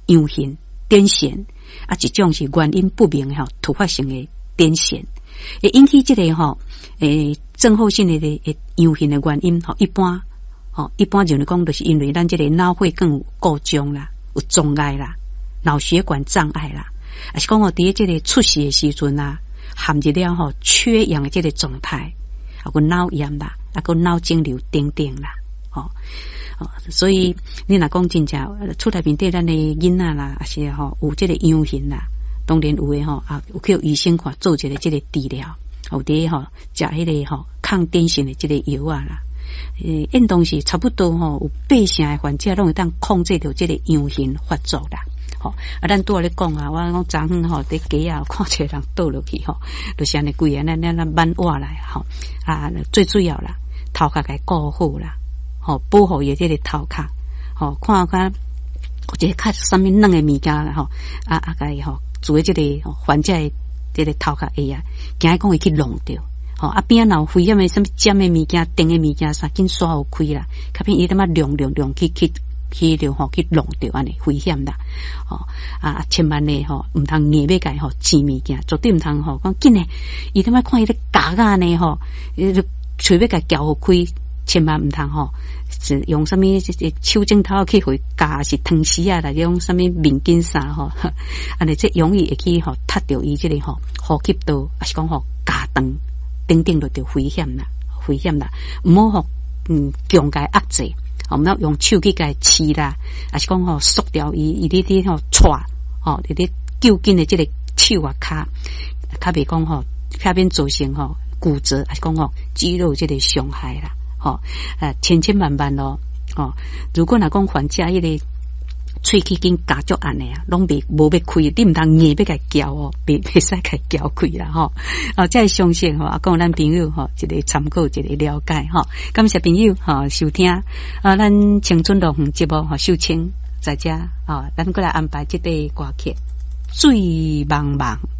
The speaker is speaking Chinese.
痈癣、癫痫啊，一种是原因不明突发性的癫痫，会引起这个症候性的痈癣的原因一般就是讲，就是因为咱这个脑血管有故障啦，有障碍啦，脑血管障碍啦，还是讲伫这个出事的时阵啊，含入了缺氧的这个状态，啊个脑炎啦，啊个脑肿瘤等等啦，所以你若讲真正厝内面对咱的囡仔啦，还是有这个痈癣啦，当然有诶有去医生看做一个这个治疗，有伫食迄个抗癫痫的这个药啊啦。应当是差不多有80%的患者拢会当控制到这个痈癣发作啦。咱拄仔咧讲啊，我讲昨昏伫街啊看一个人倒落去就是安尼规个咱慢活来最主要啦，头壳该顾好啦，保护伊这个头壳，看有一个较啥物软的物件啦，该做这个患者的这个头壳会啊，惊讲会去弄掉。边仔若有危险的什么尖的物件、钉的物件，啥紧刷有开啦，较偏伊他妈亮去去弄掉安尼危险啦。千万呢唔通硬要甲钱物件，绝对唔通讲紧诶，伊他妈看伊咧夹啊呢随便甲撬开，千万唔通是用什么手指头去互夹，是烫死啊啦，用什么面巾啥安尼这容易会去踢到伊这个呼吸道，还是讲夹断。等等就危险啦，唔好强加压制，唔好用手去甲刺啦，还是讲缩掉伊咧踹，你咧揪紧的这个手啊卡，较袂讲较免造成骨折，还是讲肌肉这个伤害啦，千千万万如果若讲患者迄个喙齿经夹足安尼啊，拢无要开，你唔通硬要甲撬袂使甲撬开啦这是相信讲咱朋友一个参考，一个了解感谢朋友收听咱青春乐园节目秀清在遮咱过来安排这个歌曲《醉茫茫》。